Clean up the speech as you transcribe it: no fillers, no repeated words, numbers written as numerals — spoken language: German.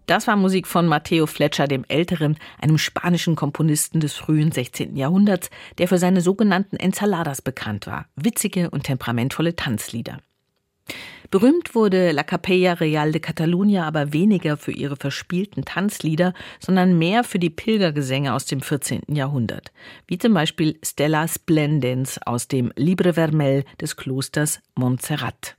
Das war Musik von Mateo Fletcher dem Älteren, einem spanischen Komponisten des frühen 16. Jahrhunderts, der für seine sogenannten Ensaladas bekannt war, witzige und temperamentvolle Tanzlieder. Berühmt wurde La Capella Real de Catalunya aber weniger für ihre verspielten Tanzlieder, sondern mehr für die Pilgergesänge aus dem 14. Jahrhundert, wie zum Beispiel Stella Splendens aus dem Libre Vermell des Klosters Montserrat.